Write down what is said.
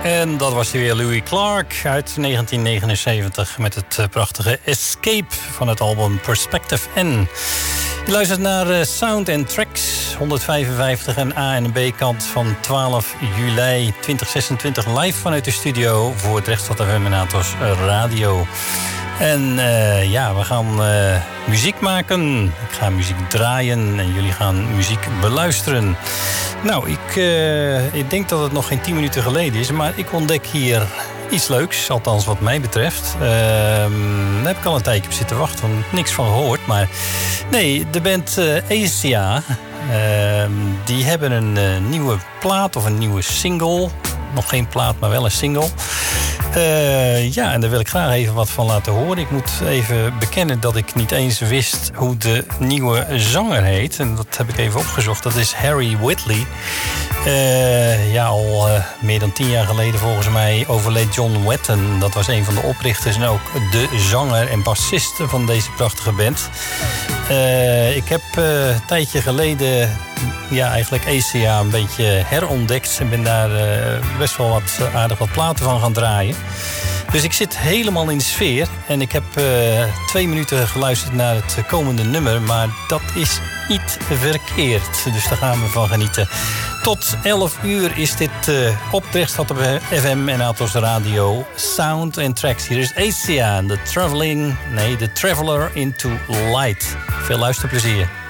En dat was weer Louis Clark uit 1979 met het prachtige Escape van het album Perspective N. Je luistert naar Sound and Tracks 155 en A en B kant van 12 juli 2026 live vanuit de studio voor het Rechtstad FM en Atos Radio. En we gaan muziek maken. Ik ga muziek draaien en jullie gaan muziek beluisteren. Nou, ik denk dat het nog geen 10 minuten geleden is, maar ik ontdek hier iets leuks, althans wat mij betreft. Daar heb ik al een tijdje op zitten wachten, want niks van gehoord. Maar nee, de band Asia, die hebben een nieuwe plaat of een nieuwe single. Nog geen plaat, maar wel een single. En daar wil ik graag even wat van laten horen. Ik moet even bekennen dat ik niet eens wist hoe de nieuwe zanger heet. En dat heb ik even opgezocht. Dat is Harry Whitley. Al meer dan 10 jaar geleden volgens mij overleed John Wetton. Dat was een van de oprichters en ook de zanger en bassist van deze prachtige band. Ik heb een tijdje geleden eigenlijk Asia een beetje herontdekt. En ben daar best wel aardig wat platen van gaan draaien. Dus ik zit helemaal in de sfeer. En ik heb 2 minuten geluisterd naar het komende nummer. Maar dat is niet verkeerd. Dus daar gaan we van genieten. Tot 11 uur is dit op Rechtstad op FM en Atos Radio. Sound and Tracks. Hier is Asia, The Traveler into Light. Veel luisterplezier.